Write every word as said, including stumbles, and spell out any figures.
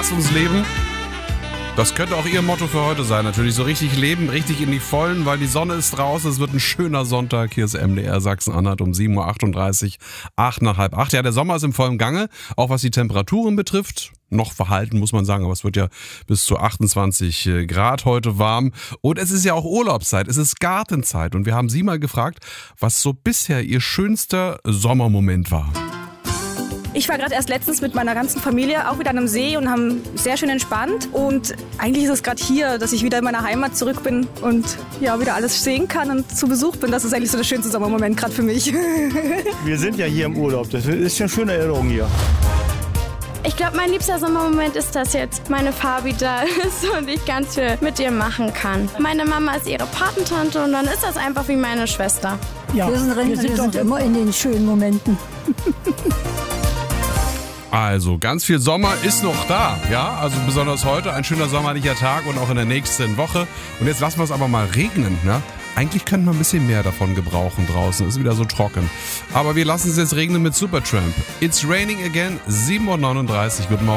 lasst uns leben. Das könnte auch Ihr Motto für heute sein, natürlich. So richtig leben, richtig in die Vollen, weil die Sonne ist draußen. Es wird ein schöner Sonntag. Hier ist M D R Sachsen-Anhalt um sieben Uhr achtunddreißig, acht nach halb acht. Ja, der Sommer ist im vollen Gange, auch was die Temperaturen betrifft. Noch verhalten, muss man sagen, aber es wird ja bis zu achtundzwanzig Grad heute warm. Und es ist ja auch Urlaubszeit, es ist Gartenzeit. Und wir haben Sie mal gefragt, was so bisher Ihr schönster Sommermoment war. Ich war gerade erst letztens mit meiner ganzen Familie auch wieder an einem See und haben sehr schön entspannt. Und eigentlich ist es gerade hier, dass ich wieder in meiner Heimat zurück bin und ja wieder alles sehen kann und zu Besuch bin. Das ist eigentlich so der schönste Sommermoment gerade für mich. Wir sind ja hier im Urlaub, das ist eine schöne Erinnerung hier. Ich glaube, mein liebster Sommermoment ist, dass jetzt meine Fabi da ist und ich ganz viel mit ihr machen kann. Meine Mama ist ihre Patentante und dann ist das einfach wie meine Schwester. Ja, wir sind, wir sind, wir sind immer in den schönen Momenten. Also, ganz viel Sommer ist noch da, ja, also besonders heute ein schöner sommerlicher Tag und auch in der nächsten Woche. Und jetzt lassen wir es aber mal regnen, ne? Eigentlich könnten wir ein bisschen mehr davon gebrauchen draußen, ist wieder so trocken. Aber wir lassen es jetzt regnen mit Supertramp. It's raining again, sieben Uhr neununddreißig, guten Morgen.